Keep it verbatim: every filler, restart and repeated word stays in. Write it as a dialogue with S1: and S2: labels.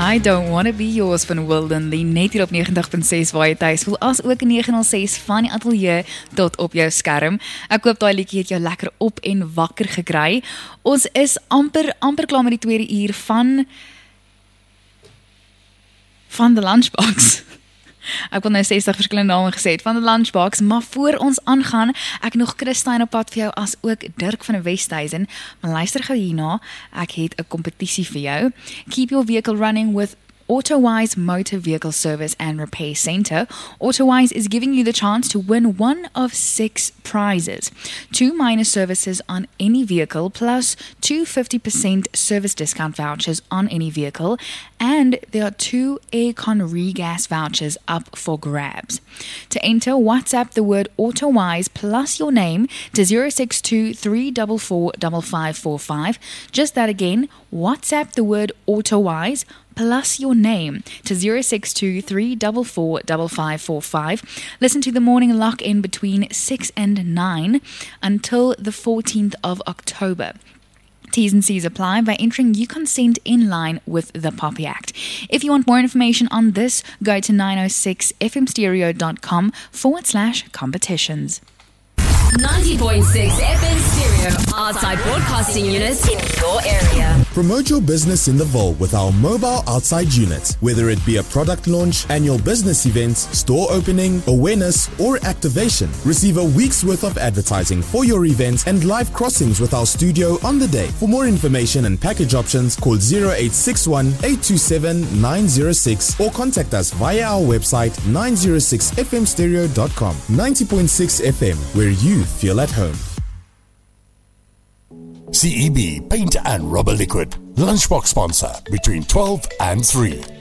S1: I Don't Wanna Be Yours van Wilden Lee, net hier op negentig punt ses waar jy tuis voel, as ook negen nul ses van die ateljee tot op jou skerm. Ek hoop daai liedjie het jou lekker op en wakker gekry. Ons is amper, amper klaar met die tweede uur van van The Lunchbox. Ek wil nou sestig verskillende name gesê het van The Lunchbox, maar voor ons aangaan, ek nog Christine op pad vir jou, as ook Dirk van die Westhuizen, maar luister gou hierna, ek het 'n kompetisie vir jou. Keep your vehicle running with AutoWise Motor Vehicle Service and Repair Center. AutoWise is giving you the chance to win one of six prizes. Two minor services on any vehicle, plus two fifty percent service discount vouchers on any vehicle, and there are two Aircon regas vouchers up for grabs. To enter, WhatsApp the word AutoWise plus your name to zero six two, three four four, five five four five. Just that again, WhatsApp the word AutoWise plus your name to zero six two, three four four, five five four five. Listen to the morning lock-in between six and nine until the fourteenth of October. T's and C's apply by entering you consent in line with the Poppy Act. If you want more information on this, go to nine oh six f m stereo dot com forward slash competitions.
S2: ninety point six F M Stereo, outside broadcasting units in your area.
S3: Promote your business in the Vaal with our mobile outside unit. Whether it be a product launch, annual business events, store opening, awareness, or activation, receive a week's worth of advertising for your events and live crossings with our studio on the day. For more information and package options, call zero eight six one, eight two seven, nine zero six or contact us via our website nine oh six f m stereo dot com. ninety point six F M, where you feel at home.
S4: C E B Paint and Rubber Liquid, Lunchbox sponsor between twelve and three.